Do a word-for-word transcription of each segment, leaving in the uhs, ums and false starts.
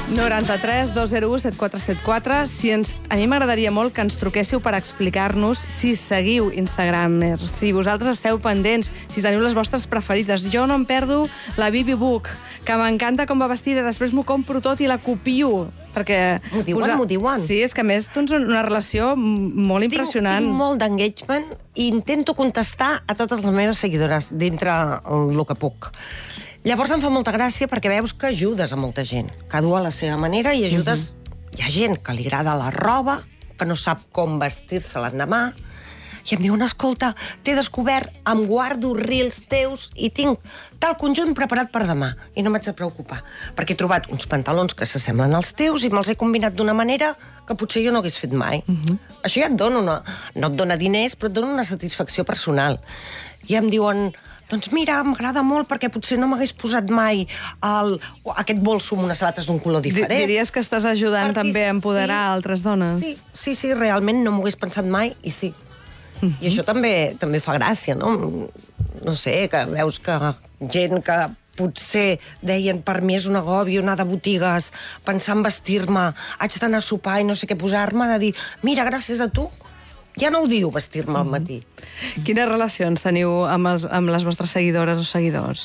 noranta-tres dos zero u set quatre set quatre. Si ens, a mi m'agradaria molt que ens truquéssiu per explicar-nos si seguiu Instagramers, si vosaltres esteu pendents, si teniu les vostres preferides. Jo no em perdo la Bibi Book, que m'encanta com va vestida, després m'ho compro tot i la copio. Perquè m'ho diuen, posa... m'ho diuen. Sí, és que a més tens una relació molt impressionant. Tinc, tinc molt d'engagement i intento contestar a totes les meves seguidores dintre el que puc. Llavors em fa molta gràcia perquè veus que ajudes a molta gent, cada a la seva manera, i ajudes... Uh-huh. Hi ha gent que li agrada la roba, que no sap com vestir-se l'endemà, i em diuen, escolta, t'he descobert, em guardo reels teus i tinc tal conjunt preparat per demà, i no m'haig de preocupar, perquè he trobat uns pantalons que s'assemblen als teus i me'ls he combinat d'una manera que potser jo no hagués fet mai. Uh-huh. Això ja et dona una... no et dona diners, però et dona una satisfacció personal. I em diuen... Doncs mira, m'agrada molt perquè potser no m'hagués posat mai el, aquest bolso amb unes sabates d'un color diferent. Diries que estàs ajudant Perquè, també a empoderar sí, altres dones? Sí, sí, sí, realment no m'ho hagués pensat mai i sí. Uh-huh. I això també també fa gràcia, no? No sé, que veus que gent que potser deien per mi és un agobi anar de botigues, pensar en vestir-me, haig d'anar a sopar i no sé què posar-me, de dir, mira, gràcies a tu, ja no ho diu vestir-me al matí. Mm. Quines relacions teniu amb, els, amb les vostres seguidores o seguidors?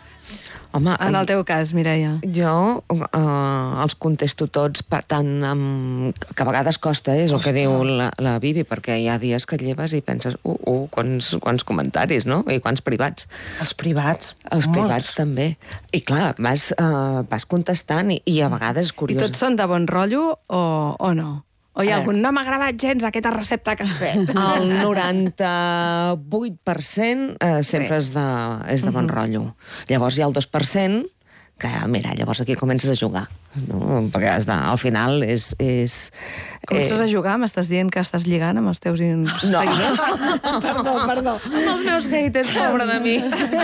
Home, en el teu cas, Mireia. Jo uh, els contesto tots, per tant, amb... que a vegades costa, eh, és el que diu la, la Bibi, perquè hi ha dies que et lleves i penses, uh, uh, quants, quants comentaris, no? I quants privats. Els privats. Els molts. privats també. I clar, vas, uh, vas contestant i, i a vegades és curiós. I tots són de bon rotllo o, o no? O hi ha algun, no m'ha agradat gens aquesta recepta que has fet? El noranta-vuit per cent eh, sempre sí. és de, és de bon uh-huh. rotllo. Llavors hi ha el dos per cent que, mira, llavors aquí comences a jugar. No? Perquè has de, al final és... és comences eh... a jugar? M'estàs dient que estàs lligant amb els teus no. seguidors? Perdó, perdó. Amb els meus haters, pobre de mi.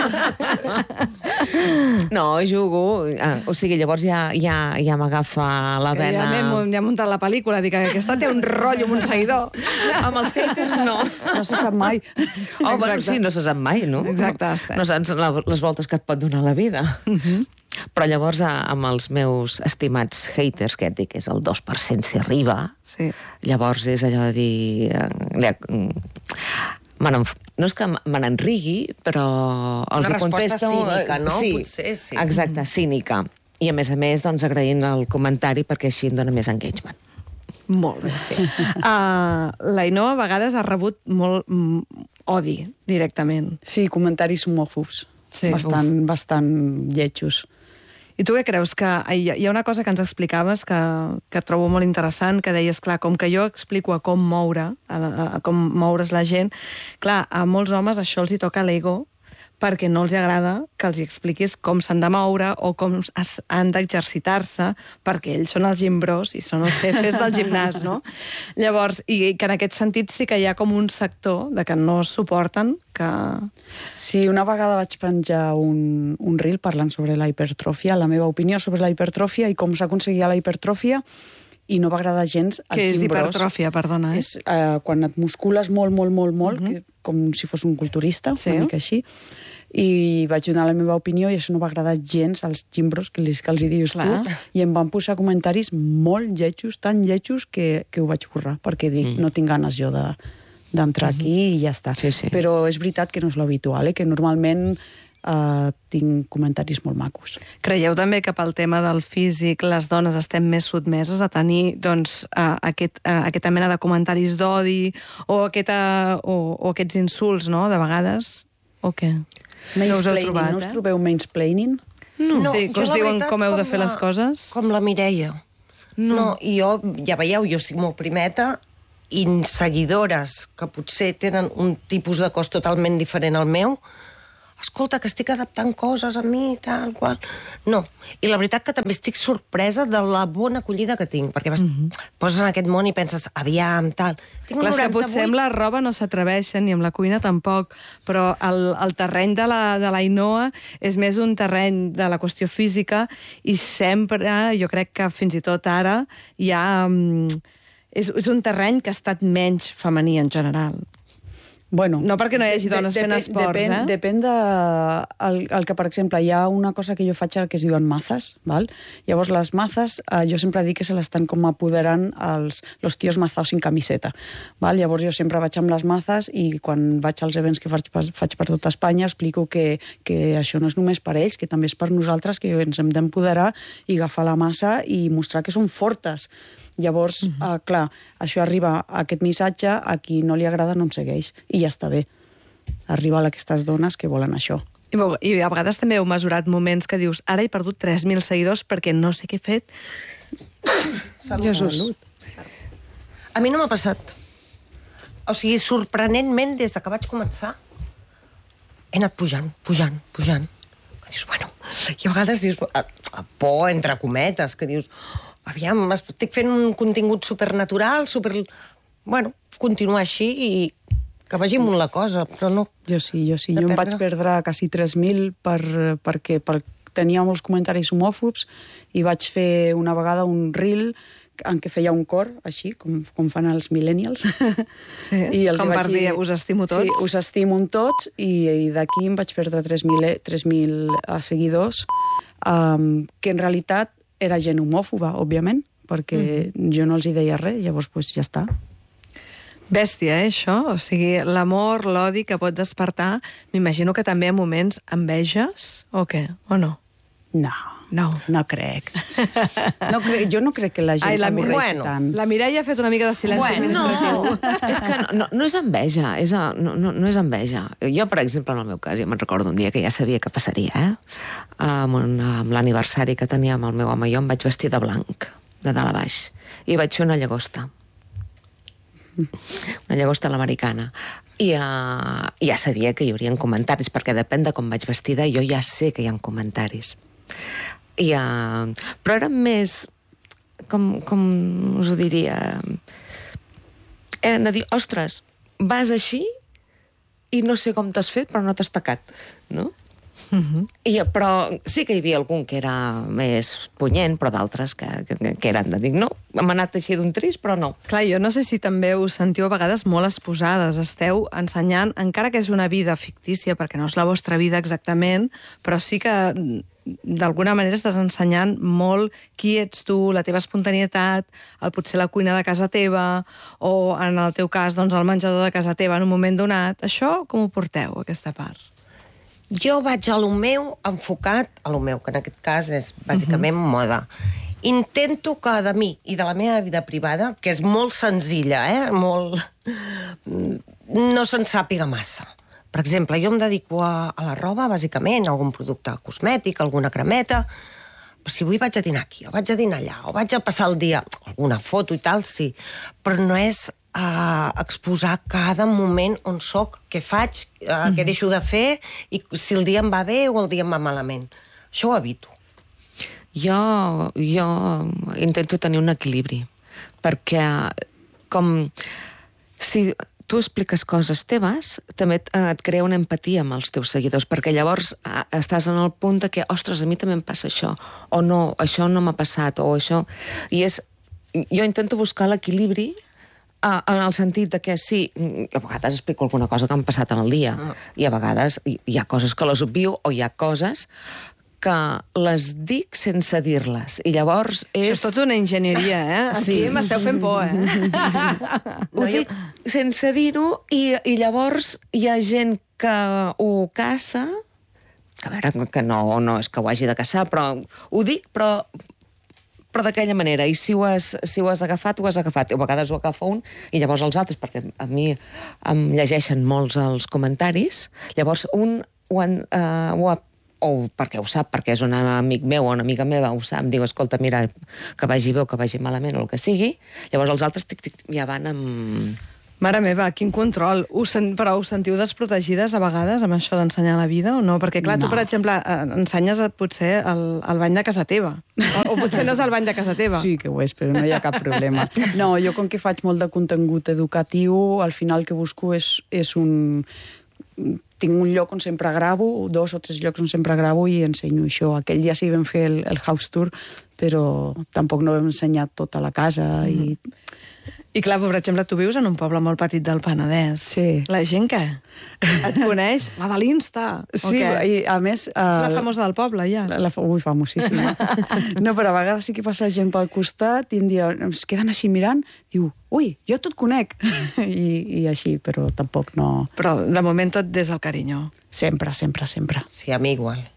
No, jugo. O sigui, llavors ja, ja, ja m'agafa la vena... Ja m'he ja muntat la pel·lícula, dic que aquesta té un rotllo amb un seguidor. Amb els haters no. No se sap mai. Oh, bueno, sí, no se sap mai, no? Exacte. No saps les voltes que et pot donar la vida. Uh-huh. Però llavors, amb els meus estimats haters, que et dic, és el dos per cent si arriba, sí. Llavors és allò de dir... No és que me n'enrigui, però els hi contesto... Una resposta cínica, no? Sí, potser sí. Exacte, cínica. I a més a més, doncs, agraint el comentari perquè així em dona més engagement. Molt bé, sí. uh, l'Ainhoa a vegades ha rebut molt mm, odi, directament. Sí, comentaris homòfobs. Sí, bastant, bastant lletjos. I tu què creus? Que hi ha una cosa que ens explicaves que, que trobo molt interessant, que deies, clar, com que jo explico a com moure, a, a, a com moure's la gent, clar, a molts homes això els hi toca l'ego, perquè no els agrada que els expliquis com s'han de moure o com han d'exercitar-se, perquè ells són els gimbros i són els jefes del gimnàs, no? Llavors, i que en aquest sentit sí que hi ha com un sector de que no suporten que... Sí, una vegada vaig penjar un, un reel parlant sobre la hipertròfia, la meva opinió sobre la hipertròfia i com s'aconseguia la hipertròfia, i no va agradar gens als gimbros. Què és hipertròfia, perdona? Eh? És uh, quan et muscules molt, molt, molt, molt, uh-huh. que, com si fos un culturista, sí. Una mica així, i vaig donar la meva opinió i això no va agradar gens als gimbros que, que els hi dius Clar. Tu, i em van posar comentaris molt lletjos, tan lletjos que, que ho vaig borrar, perquè dic, mm. no tinc ganes jo de, d'entrar mm-hmm. aquí i ja està. Sí, sí. Però és veritat que no és l'habitual, eh? Que normalment Uh, tinc comentaris molt macos. Creieu també que pel tema del físic les dones estem més sotmeses a tenir doncs, uh, aquest, uh, aquesta mena de comentaris d'odi o, aquesta, o, o aquests insults, no?, de vegades? O què? No us heu trobat, no us eh? Trobeu mansplaining? No, no sí, que us diuen veritat, com heu de fer la, les coses? Com la Mireia. No. no, i jo, ja veieu, jo estic molt primeta, i seguidores que potser tenen un tipus de cos totalment diferent al meu, escolta, que estic adaptant coses a mi, tal, qual... No. I la veritat que també estic sorpresa de la bona acollida que tinc, perquè vas, mm-hmm. poses en aquest món i penses, aviam, tal... Tinc Clar, noranta-vuit... que potser amb la roba no s'atreveixen, ni amb la cuina tampoc, però el, el terreny de la, de l'Ainhoa és més un terreny de la qüestió física i sempre, jo crec que fins i tot ara, hi ha... Um, és, és un terreny que ha estat menys femení en general. Bueno, no perquè no hi hagi dones de, fent esports, depèn, eh? Depèn de... El, el que, per exemple, hi ha una cosa que jo faig que es diuen mazas, val? Llavors, les mazas, eh, jo sempre dic que se l'estan com apoderant els, los tios mazaos sin camiseta, val? Llavors, jo sempre vaig amb les mazas i quan vaig als events que faig, faig per tota Espanya explico que, que això no és només per ells, que també és per nosaltres, que ens hem d'empoderar i agafar la massa i mostrar que som fortes. Llavors, uh -huh. uh, clar, això arriba a aquest missatge, a qui no li agrada no em segueix, i ja està bé. Arriba a aquestes dones que volen això. I, I a vegades també heu mesurat moments que dius ara he perdut tres mil seguidors perquè no sé què he fet. Salut. Jesús. Salut. A mi no m'ha passat. O sigui, sorprenentment, des de que vaig començar, he anat pujant, pujant, pujant. Que dius, bueno, i a vegades dius, por, entre cometes, que dius, aviam, estic fent un contingut supernatural, super... Bueno, continuar així i que vagi amunt la cosa, però no... Jo sí, jo sí. Jo em vaig perdre quasi tres mil per, perquè per, tenia molts comentaris homòfobs i vaig fer una vegada un reel en què feia un cor, així, com, com fan els millennials. Sí, I els com vaig per dir, us estimo tots. Sí, us estimo tots, i, i d'aquí em vaig perdre tres mil seguidors, um, que en realitat era gent homòfoba, òbviament, perquè mm. jo no els hi deia res, llavors pues, ja està. Bèstia, eh, això? O sigui, l'amor, l'odi que pot despertar, m'imagino que també a moments enveges, o què? O no? No, no, no crec. No crec jo no crec que la gent s'avorreixi bueno, tant. La Mireia ha fet una mica de silenci bueno, administratiu. No, és que no, no, no és enveja, és a, no, no, no és enveja. Jo, per exemple, en el meu cas, ja me'n recordo un dia que ja sabia que passaria, eh? Amb, un, amb l'aniversari que tenia amb el meu home, jo em vaig vestir de blanc, de dalt a baix, i vaig fer una llagosta. Una llagosta a l'americana. I uh, ja sabia que hi haurien comentaris, perquè depèn de com vaig vestida, jo ja sé que hi ha comentaris. I, uh, però eren més, com, com us ho diria, eren de dir, ostres, vas així i no sé com t'has fet, però no t'has tacat, no? Uh-huh. I, però sí que hi havia algun que era més punyent, però d'altres que, que, que eren de dir, no, hem anat així d'un trist, però no. Clar, jo no sé si també us sentiu a vegades molt exposades, esteu ensenyant, encara que és una vida fictícia, perquè no és la vostra vida exactament, però sí que d'alguna manera estàs ensenyant molt qui ets tu, la teva espontanietat, el, potser la cuina de casa teva, o en el teu cas, doncs, el menjador de casa teva en un moment donat. Això com ho porteu, aquesta part? Jo vaig a lo meu enfocat, a lo meu, que en aquest cas és bàsicament uh-huh. moda. Intento que de mi i de la meva vida privada, que és molt senzilla, eh? molt... no se'n sàpiga massa. Per exemple, jo em dedico a, a la roba, bàsicament, a algun producte cosmètic, alguna cremeta. Si vull vaig a dinar aquí, o vaig a dinar allà, o vaig a passar el dia... Alguna foto i tal, sí. Però no és uh, exposar cada moment on soc, què faig, uh, mm-hmm. què deixo de fer, i si el dia em va bé o el dia em va malament. Això ho evito. Jo, jo intento tenir un equilibri, perquè com... Si tu expliques coses teves, també et, et crea una empatia amb els teus seguidors, perquè llavors estàs en el punt de que, ostres, a mi també em passa això, o no, això no m'ha passat, o això... I és... Jo intento buscar l'equilibri uh, en el sentit de que sí, a vegades explico alguna cosa que m'ha passat en el dia, ah. i a vegades hi ha coses que les obvio, o hi ha coses que les dic sense dir-les. I llavors és... Això és tota una enginyeria, eh? Aquí sí. M'esteu fent por, eh? Ho dic sense dir-ho, i, i llavors hi ha gent que ho caça, que a veure, que no, no és que ho hagi de caçar, però ho dic, però però d'aquella manera, i si ho, has, si ho has agafat, ho has agafat. I a vegades ho agafa un, i llavors els altres, perquè a mi em llegeixen molts els comentaris, llavors un ho, han, uh, ho ha o perquè ho sap, perquè és un amic meu o una amiga meva, ho sap, diu, escolta, mira, que vagi bé o que vagi malament o el que sigui, llavors els altres tic, tic, ja van amb... Mare meva, quin control. Us sen... Però us sentiu desprotegides a vegades amb això d'ensenyar la vida o no? Perquè, clar, no. Tu, per exemple, ensenyes potser el, el bany de casa teva. O, o potser no és el bany de casa teva. Sí que ho és, però no hi ha cap problema. No, jo com que faig molt de contingut educatiu, al final el que busco és, és un... Tinc un lloc on sempre gravo, dos o tres llocs on sempre gravo i ensenyo això. Aquell dia sí vam fer el, el house tour, però tampoc no hem ensenyat tota la casa. Mm. I... I clar, per exemple, tu vius en un poble molt petit del Penedès. Sí. La gent què? Et coneix? La de l'Insta? Sí, i a més... Ets la famosa del poble, ja. La, la, ui, famosíssima. No, però a vegades sí que passa gent pel costat i un dia es queden així mirant, diu, ui, jo tot conec. I, I així, però tampoc no... Però de moment tot des del carinyo. Sempre, sempre, sempre. Sí, a mi igual.